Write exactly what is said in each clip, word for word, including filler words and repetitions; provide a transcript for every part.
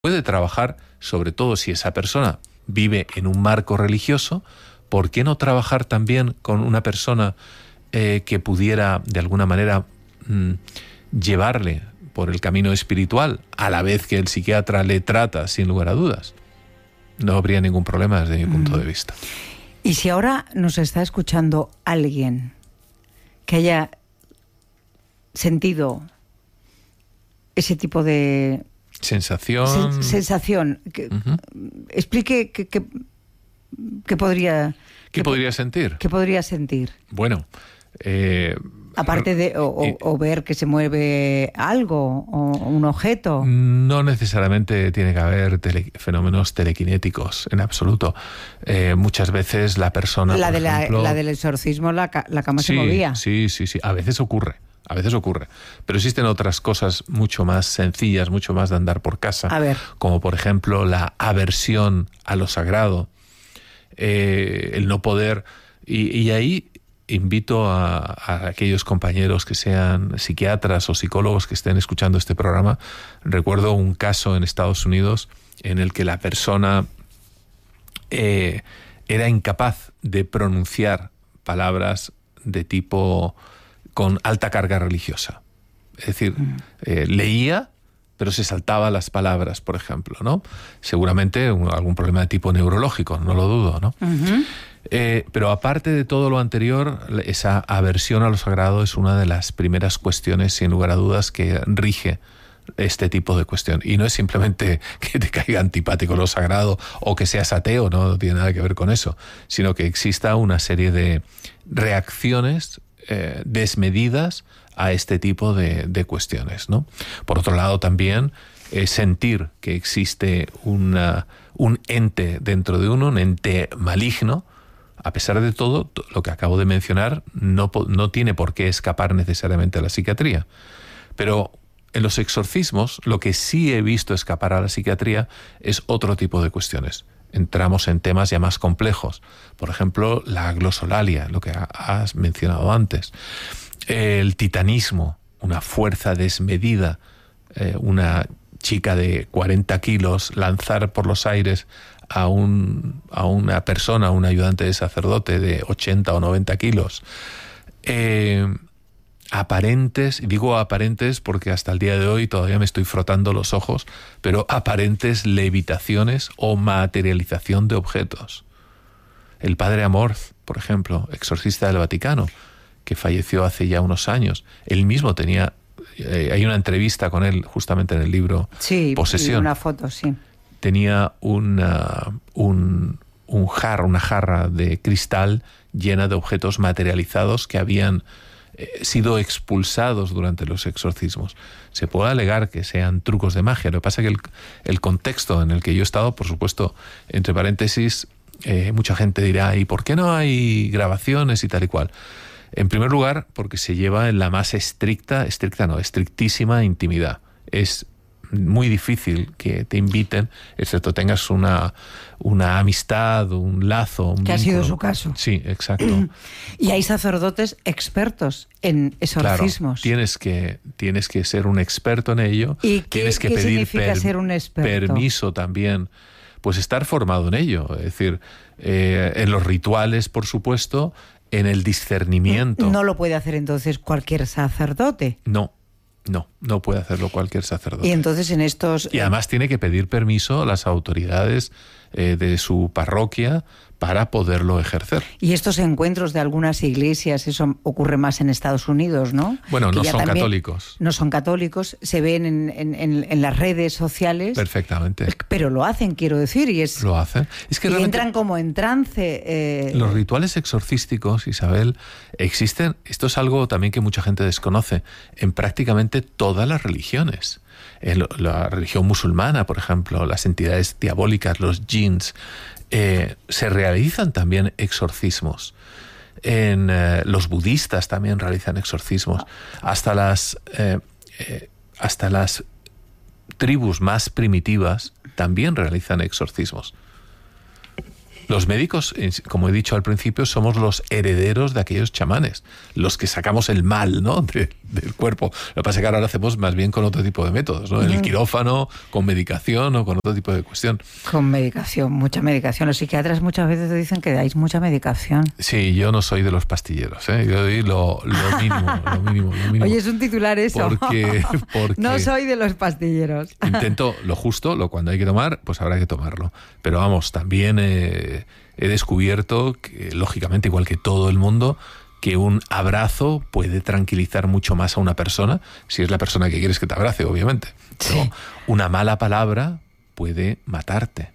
puede trabajar, sobre todo si esa persona vive en un marco religioso, ¿por qué no trabajar también con una persona eh, que pudiera de alguna manera mmm, llevarle por el camino espiritual, a la vez que el psiquiatra le trata, sin lugar a dudas? No habría ningún problema desde mi mm. punto de vista. Y si ahora nos está escuchando alguien que haya sentido ese tipo de sensación, sen- sensación, que, uh-huh. explique qué que, que podría, ¿qué que, podría sentir? ¿Qué podría sentir? Bueno, eh, aparte de o, o, o ver que se mueve algo o un objeto. No necesariamente tiene que haber tele, fenómenos telequinéticos, en absoluto. Eh, muchas veces la persona, la por de ejemplo, la, la del exorcismo, la, la cama sí, se movía. Sí, sí, sí. A veces ocurre. A veces ocurre. Pero existen otras cosas mucho más sencillas, mucho más de andar por casa. A ver. Como por ejemplo la aversión a lo sagrado, eh, el no poder. Y, y ahí invito a, a aquellos compañeros que sean psiquiatras o psicólogos que estén escuchando este programa. Recuerdo un caso en Estados Unidos en el que la persona eh, era incapaz de pronunciar palabras de tipo con alta carga religiosa. Es decir, mm. eh, leía, pero se saltaba las palabras, por ejemplo, ¿no? Seguramente un, algún problema de tipo neurológico, no lo dudo, ¿no? Uh-huh. Eh, pero aparte de todo lo anterior, esa aversión a lo sagrado es una de las primeras cuestiones, sin lugar a dudas, que rige este tipo de cuestión. Y no es simplemente que te caiga antipático lo sagrado o que seas ateo, no tiene nada que ver con eso, sino que exista una serie de reacciones eh, desmedidas a este tipo de, de cuestiones, ¿no? Por otro lado, también eh, sentir que existe una, un ente dentro de uno, un ente maligno. A pesar de todo, lo que acabo de mencionar no, no tiene por qué escapar necesariamente a la psiquiatría. Pero en los exorcismos, lo que sí he visto escapar a la psiquiatría es otro tipo de cuestiones. Entramos en temas ya más complejos. Por ejemplo, la glosolalia, lo que has mencionado antes. El titanismo, una fuerza desmedida, eh, una chica de cuarenta kilos lanzar por los aires a, un, a una persona, un ayudante de sacerdote de ochenta o noventa kilos. Eh, aparentes, y digo aparentes porque hasta el día de hoy todavía me estoy frotando los ojos, pero aparentes levitaciones o materialización de objetos. El padre Amorth, por ejemplo, exorcista del Vaticano, que falleció hace ya unos años, él mismo tenía, eh, hay una entrevista con él justamente en el libro sí, Posesión. Y una foto, sí. Tenía una, un, un jar, una jarra de cristal llena de objetos materializados que habían eh, sido expulsados durante los exorcismos. Se puede alegar que sean trucos de magia. Lo que pasa es que el, el contexto en el que yo he estado, por supuesto, entre paréntesis, eh, mucha gente dirá, ¿y por qué no hay grabaciones y tal y cual? En primer lugar, porque se lleva en la más estricta, estricta no, estrictísima intimidad. Es muy difícil que te inviten, excepto tengas una, una amistad, un lazo, un que vínculo. Ha sido su caso. Sí, exacto. Y hay sacerdotes expertos en exorcismos. Claro, tienes que, tienes que ser un experto en ello. ¿Y tienes qué, que qué pedir significa per, ser un experto? permiso también, pues estar formado en ello. Es decir, eh, en los rituales, por supuesto, en el discernimiento. ¿No lo puede hacer entonces cualquier sacerdote? No. No, no puede hacerlo cualquier sacerdote. Y entonces en estos... Y además tiene que pedir permiso a las autoridades eh, de su parroquia para poderlo ejercer. Y estos encuentros de algunas iglesias, eso ocurre más en Estados Unidos, ¿no? Bueno, que no son católicos. No son católicos, se ven en, en, en, en las redes sociales. Perfectamente. Pero lo hacen, quiero decir, y es... Lo hacen. Es que y realmente entran como en trance. Eh... Los rituales exorcísticos, Isabel, existen, esto es algo también que mucha gente desconoce, en prácticamente todas las religiones. En la religión musulmana, por ejemplo, las entidades diabólicas, los jinns, eh, se realizan también exorcismos. En eh, los budistas también realizan exorcismos. Hasta las eh, eh, hasta las tribus más primitivas también realizan exorcismos. Los médicos, como he dicho al principio, somos los herederos de aquellos chamanes, los que sacamos el mal, ¿no?, de, del cuerpo. Lo que pasa es que ahora lo hacemos más bien con otro tipo de métodos, ¿no? En el quirófano, con medicación o con otro tipo de cuestión. Con medicación, mucha medicación. Los psiquiatras muchas veces te dicen que dais mucha medicación. Sí, yo no soy de los pastilleros, ¿eh? Yo doy lo, lo mínimo, lo mínimo, lo mínimo. Oye, es un titular eso. Porque, porque no soy de los pastilleros. Intento lo justo, lo cuando hay que tomar, pues habrá que tomarlo. Pero vamos, también eh, he descubierto que, lógicamente, igual que todo el mundo, que un abrazo puede tranquilizar mucho más a una persona, si es la persona que quieres que te abrace, obviamente. Pero sí, una mala palabra puede matarte.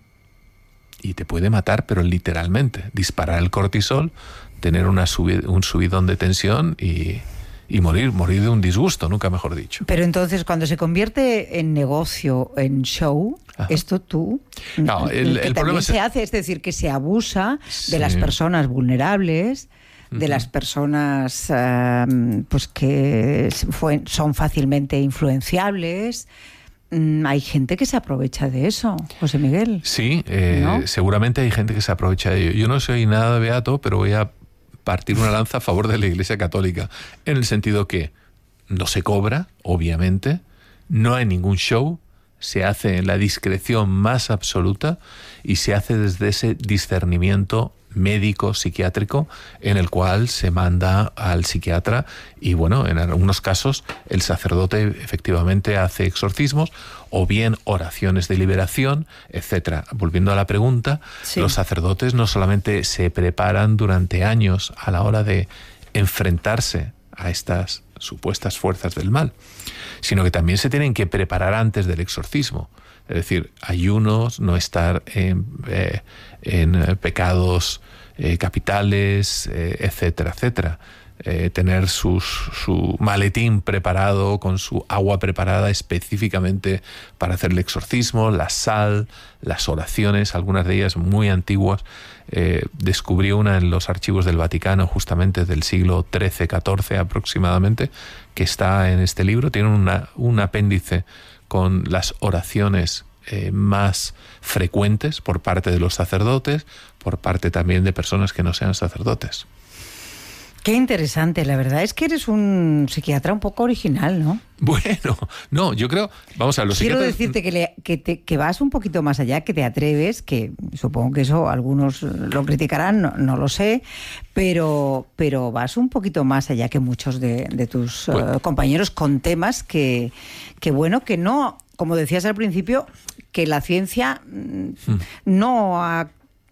Y te puede matar, pero literalmente. Disparar el cortisol, tener una subi- un subidón de tensión y... y morir, morir de un disgusto, nunca mejor dicho. Pero entonces, cuando se convierte en negocio, en show, Ajá. esto tú, no, el, que el también es... se hace, es decir, que se abusa sí. de las personas vulnerables, uh-huh. de las personas uh, pues que fue, son fácilmente influenciables. Mm, hay gente que se aprovecha de eso, José Miguel. Sí, eh, ¿no? Seguramente hay gente que se aprovecha de ello. Yo no soy nada beato, pero voy a partir una lanza a favor de la Iglesia Católica, en el sentido que no se cobra, obviamente, no hay ningún show, se hace en la discreción más absoluta y se hace desde ese discernimiento médico, psiquiátrico, en el cual se manda al psiquiatra y, bueno, en algunos casos el sacerdote efectivamente hace exorcismos o bien oraciones de liberación, etcétera. Volviendo a la pregunta, sí. los sacerdotes no solamente se preparan durante años a la hora de enfrentarse a estas supuestas fuerzas del mal, sino que también se tienen que preparar antes del exorcismo. Es decir, ayunos, no estar en, eh, en pecados eh, capitales, eh, etcétera, etcétera. Eh, tener sus, su maletín preparado, con su agua preparada específicamente para hacer el exorcismo, la sal, las oraciones, algunas de ellas muy antiguas. Eh, descubrí una en los archivos del Vaticano, justamente del siglo trece, catorce aproximadamente, que está en este libro. Tiene una, un apéndice con las oraciones eh, más frecuentes por parte de los sacerdotes, por parte también de personas que no sean sacerdotes. Qué interesante, la verdad es que eres un psiquiatra un poco original, ¿no? Bueno, no, yo creo, vamos a los Quiero psiquiatras... decirte que, le, que, te, que vas un poquito más allá, que te atreves, que supongo que eso algunos lo criticarán, no, no lo sé, pero, pero vas un poquito más allá que muchos de, de tus bueno. uh, compañeros con temas que, que, bueno, que no, como decías al principio, que la ciencia hmm. no ha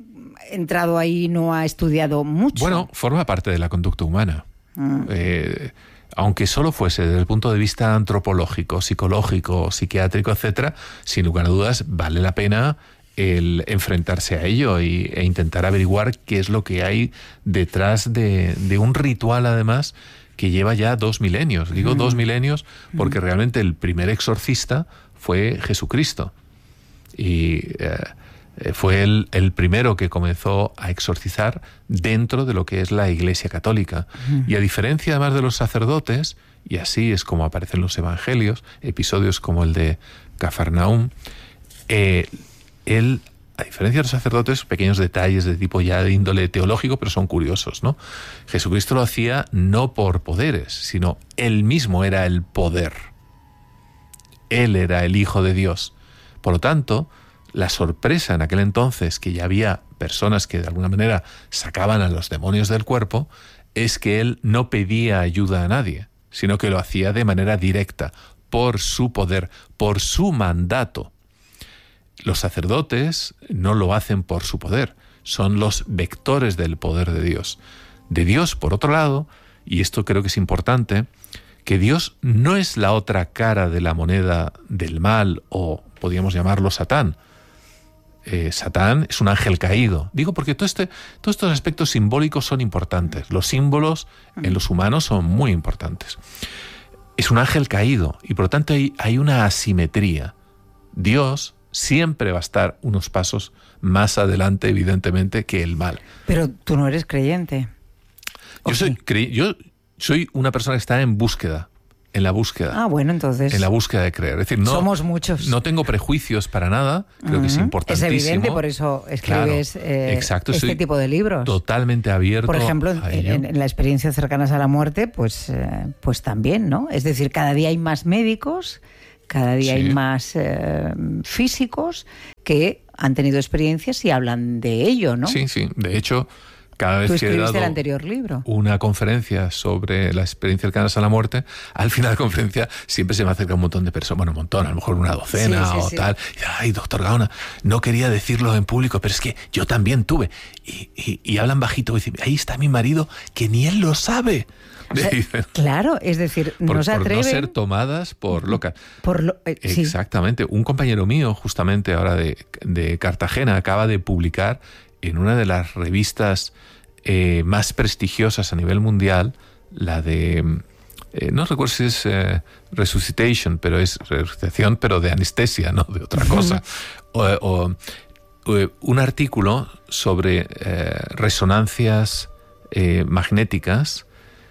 entrado ahí, no ha estudiado mucho. Bueno, forma parte de la conducta humana. Mm. Eh, aunque solo fuese desde el punto de vista antropológico, psicológico, psiquiátrico, etcétera, sin lugar a dudas vale la pena el enfrentarse a ello y, e intentar averiguar qué es lo que hay detrás de, de un ritual, además, que lleva ya dos milenios. Digo mm. dos milenios porque mm. realmente el primer exorcista fue Jesucristo. Y... Eh, fue el, el primero que comenzó a exorcizar dentro de lo que es la Iglesia Católica. Uh-huh. Y a diferencia además de los sacerdotes, y así es como aparecen los evangelios, episodios como el de Cafarnaúm, eh, él, a diferencia de los sacerdotes, pequeños detalles de tipo ya de índole teológico, pero son curiosos, ¿no? Jesucristo lo hacía no por poderes, sino él mismo era el poder. Él era el Hijo de Dios. Por lo tanto, la sorpresa en aquel entonces, que ya había personas que de alguna manera sacaban a los demonios del cuerpo, es que él no pedía ayuda a nadie, sino que lo hacía de manera directa, por su poder, por su mandato. Los sacerdotes no lo hacen por su poder, son los vectores del poder de Dios. De Dios, por otro lado, y esto creo que es importante, que Dios no es la otra cara de la moneda del mal, o podríamos llamarlo Satán. Eh, Satán es un ángel caído. Digo porque todo este, todos estos aspectos simbólicos son importantes. Los símbolos en los humanos son muy importantes. Es un ángel caído y por lo tanto hay, hay una asimetría. Dios siempre va a estar unos pasos más adelante, evidentemente, que el mal. Pero tú no eres creyente. Yo soy, cre- yo soy una persona que está en búsqueda. en la búsqueda. Ah, bueno, entonces... En la búsqueda de creer. Es decir, no, somos muchos. No tengo prejuicios para nada, creo uh-huh. que es importantísimo. Es evidente, por eso escribes claro, eh, exacto, este tipo de libros. Totalmente abierto. Por ejemplo, a en, ello. en, en la experiencia cercanas a la muerte, pues, eh, pues también, ¿no? Es decir, cada día hay más médicos, cada día sí. hay más eh, físicos que han tenido experiencias y hablan de ello, ¿no? Sí, sí. De hecho, cada vez que he dado el anterior libro. una conferencia sobre la experiencia cercanas a la muerte, al final de la conferencia siempre se me acerca un montón de personas, bueno, un montón, a lo mejor una docena sí, sí, o sí. tal. Y, ay, doctor Gaona, no quería decirlo en público, pero es que yo también tuve. Y, y, y hablan bajito y dicen, ahí está mi marido, que ni él lo sabe. O sea, claro, es decir, por, no se atreven... Por no ser tomadas por locas. Por lo, eh, Exactamente. Sí. Un compañero mío, justamente ahora de, de Cartagena, acaba de publicar en una de las revistas eh, más prestigiosas a nivel mundial, la de... Eh, no recuerdo si es eh, Resuscitation, pero es resucitación, pero de anestesia, no de otra cosa. o, o, o un artículo sobre eh, resonancias eh, magnéticas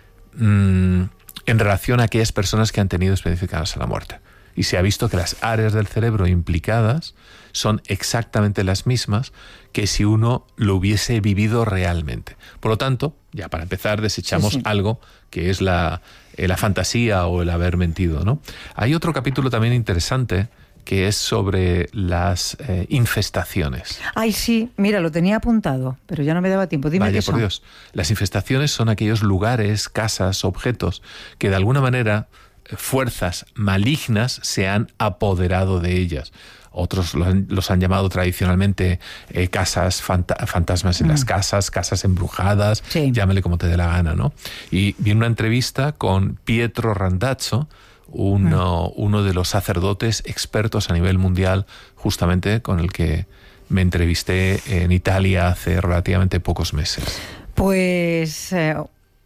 mmm, en relación a aquellas personas que han tenido experiencias cercanas a la muerte. Y se ha visto que las áreas del cerebro implicadas son exactamente las mismas que si uno lo hubiese vivido realmente. Por lo tanto, ya para empezar, desechamos sí, sí. algo que es la, eh, la fantasía o el haber mentido, ¿no? Hay otro capítulo también interesante que es sobre las eh, infestaciones. Ay, sí, mira, lo tenía apuntado, pero ya no me daba tiempo. Dime Vaya, qué por son. Dios. Las infestaciones son aquellos lugares, casas, objetos que de alguna manera fuerzas malignas se han apoderado de ellas. Otros los han, los han llamado tradicionalmente eh, casas fanta- fantasmas en mm. las casas, casas embrujadas, sí. llámale como te dé la gana, ¿no? Y vi una entrevista con Pietro Randazzo, uno, mm. uno de los sacerdotes expertos a nivel mundial, justamente con el que me entrevisté en Italia hace relativamente pocos meses. Pues... Eh...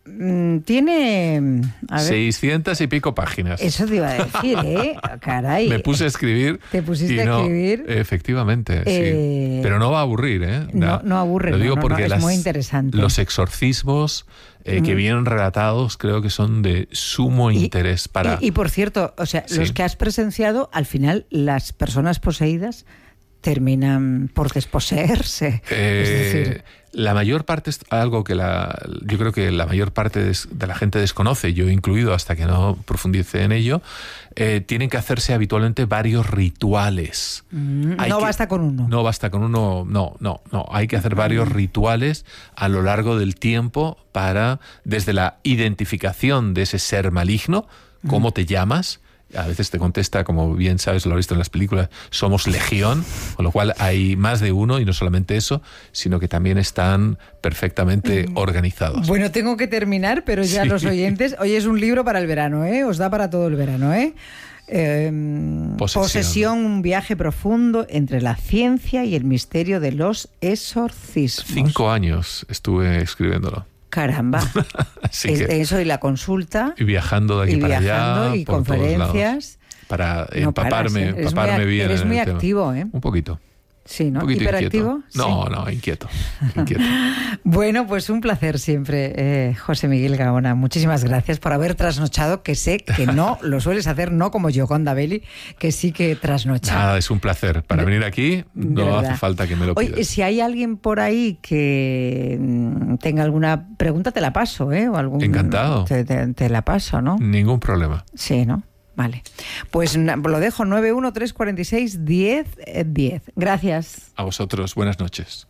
Tiene... A ver, seiscientas y pico páginas. Eso te iba a decir, ¿eh? Caray. Me puse a escribir. ¿Te pusiste y a no, escribir? Efectivamente, eh, sí. Pero no va a aburrir, ¿eh? No, no aburre. Lo digo no, porque no, es las, muy interesante. Los exorcismos eh, mm. que vienen relatados creo que son de sumo y, interés para... Y, y por cierto, o sea, sí. los que has presenciado, al final las personas poseídas terminan por desposeerse. Eh, es decir... La mayor parte es algo que la, yo creo que la mayor parte de, de la gente desconoce, yo incluido hasta que no profundice en ello, eh, tienen que hacerse habitualmente varios rituales. Mm, no que, basta con uno. No basta con uno, no, no, no. Hay que hacer varios mm. rituales a lo largo del tiempo para, desde la identificación de ese ser maligno, mm. cómo te llamas. A veces te contesta, como bien sabes, lo has visto en las películas, somos legión, con lo cual hay más de uno y no solamente eso, sino que también están perfectamente mm. organizados. Bueno, tengo que terminar, pero ya sí. los oyentes, hoy es un libro para el verano, ¿eh? Os da para todo el verano, ¿eh? Eh, posesión. posesión, un viaje profundo entre la ciencia y el misterio de los exorcismos. Cinco años estuve escribiéndolo. Caramba. Así es, que, eso y la consulta. Y viajando de aquí y para viajando, allá. Y por conferencias. Para empaparme, no paras, empaparme muy, bien. Eres en muy el activo, tema. ¿eh? Un poquito. Sí, ¿no? Un poquito ¿Hiperactivo? Inquieto. No, sí. no, inquieto. inquieto. Bueno, pues un placer siempre, eh, José Miguel Gaona. Muchísimas gracias por haber trasnochado, que sé que no lo sueles hacer, no como Yoconda Belli, que sí que trasnocha. Nada, es un placer. Para venir aquí no hace falta que me lo pidas. Oye, si hay alguien por ahí que tenga alguna pregunta, te la paso, ¿eh? O algún, Encantado. Te, te, te la paso, ¿no? Ningún problema. Sí, ¿no? Vale. Pues lo dejo, nueve uno tres cuatro seis diez diez. Gracias. A vosotros, buenas noches.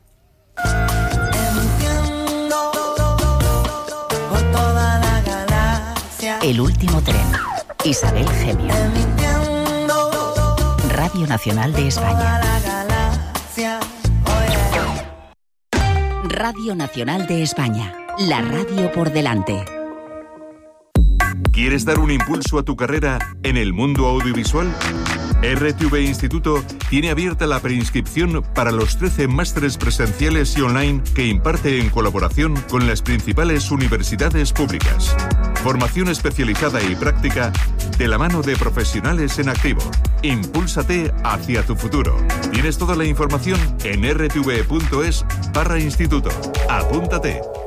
El último tren. Isabel Gemio. Radio Nacional de España. Radio Nacional de España. La radio por delante. ¿Quieres dar un impulso a tu carrera en el mundo audiovisual? R T V Instituto tiene abierta la preinscripción para los trece másteres presenciales y online que imparte en colaboración con las principales universidades públicas. Formación especializada y práctica de la mano de profesionales en activo. Impúlsate hacia tu futuro. Tienes toda la información en r t v punto es barra instituto. Apúntate.